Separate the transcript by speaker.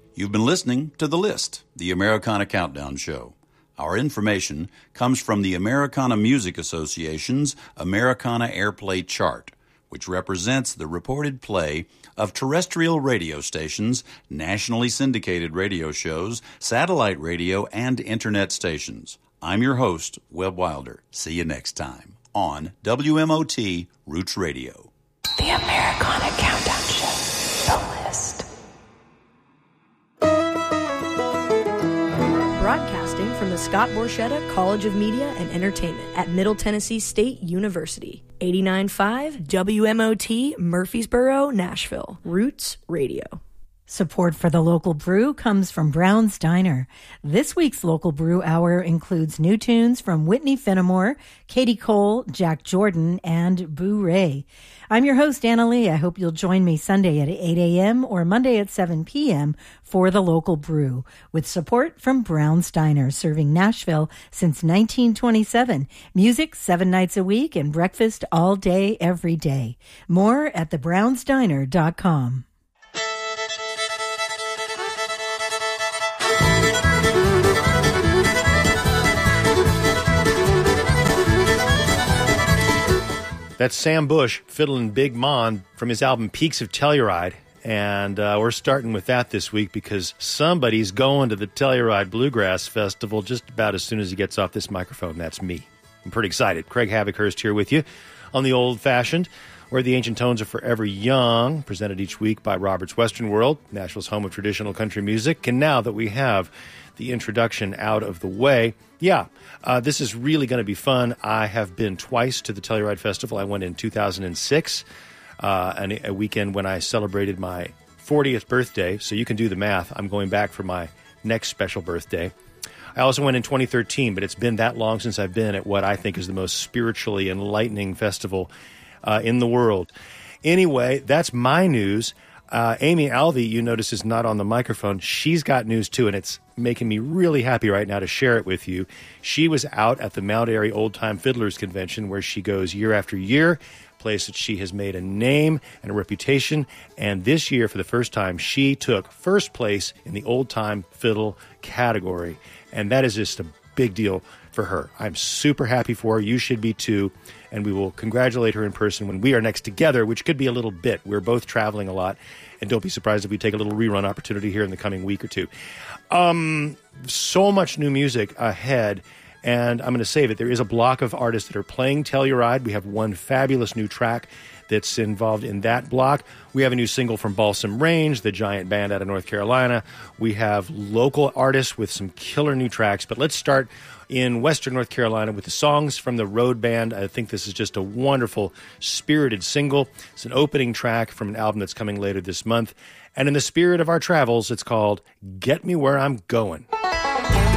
Speaker 1: You've been listening to The List, the Americana Countdown Show. Our information comes from the Americana Music Association's Americana Airplay Chart, which represents the reported play of terrestrial radio stations, nationally syndicated radio shows, satellite radio, and internet stations. I'm your host, Webb Wilder. See you next time on WMOT Roots Radio.
Speaker 2: The Americana Countdown Show. The List.
Speaker 3: Broadcasting from the Scott Borchetta College of Media and Entertainment at Middle Tennessee State University. 89.5 WMOT Murfreesboro, Nashville. Roots Radio.
Speaker 4: Support for the local brew comes from Brown's Diner. This week's local brew hour includes new tunes from Whitney Fenimore, Katie Cole, Jack Jordan, and Boo Ray. I'm your host, Anna Lee. I hope you'll join me Sunday at 8 a.m. or Monday at 7 p.m. for the local brew, with support from Brown's Diner, serving Nashville since 1927. Music 7 nights a week and breakfast all day, every day. More at thebrownsdiner.com.
Speaker 5: That's Sam Bush fiddling Big Mon from his album Peaks of Telluride. And we're starting with that this week because somebody's going to the Telluride Bluegrass Festival just about as soon as he gets off this microphone. That's me. I'm pretty excited. Craig Havikhurst here with you on The Old Fashioned, where the ancient tones are forever young, presented each week by Robert's Western World, Nashville's home of traditional country music. And now that we have the introduction out of the way, this is really going to be fun. I have been twice to the Telluride Festival. I went in 2006, a weekend when I celebrated my 40th birthday. So you can do the math. I'm going back for my next special birthday. I also went in 2013, but it's been that long since I've been at what I think is the most spiritually enlightening festival in the world. Anyway, that's my news. Amy Alvey, you notice, is not on the microphone. She's got news, too, and it's making me really happy right now to share it with you. She was out at the Mount Airy Old Time Fiddlers Convention, where she goes year after year, a place that she has made a name and a reputation. And this year, for the first time, she took first place in the Old Time Fiddle category. And that is just a big deal for her. I'm super happy for her. You should be, too. And we will congratulate her in person when we are next together, which could be a little bit. We're both traveling a lot, and don't be surprised if we take a little rerun opportunity here in the coming week or two. So much new music ahead, and I'm going to save it. There is a block of artists that are playing Telluride. We have one fabulous new track that's involved in that block. We have a new single from Balsam Range, the giant band out of North Carolina. We have local artists with some killer new tracks, but let's start in Western North Carolina with the songs from the Road Band. I think this is just a wonderful, spirited single. It's an opening track from an album that's coming later this month. And in the spirit of our travels, it's called Get Me Where I'm Going.